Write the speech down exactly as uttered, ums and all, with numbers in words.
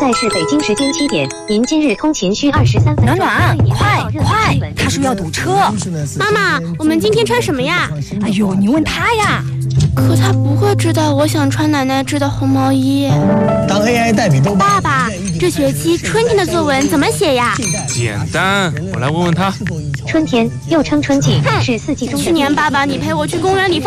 在是北京时间七点，您今日通勤需二十三分钟。 暖暖，快快，他说要堵车。 妈妈，我们今天穿什么呀？ 哎呦，你问他呀。 可他不会知道我想穿奶奶织的红毛衣。 当 A I 代笔都爸爸，这学期春天的作文怎么写呀？ 简单，我来问问他。 春天又称春季，是四季中的。 去年爸爸你陪我去公园里。